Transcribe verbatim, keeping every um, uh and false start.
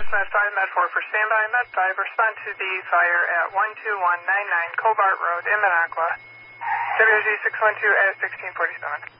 Med five, Med four for standby. Med five, respond to the fire at one two one nine nine Cobart Road in Minocqua. W G six one two at sixteen forty-seven.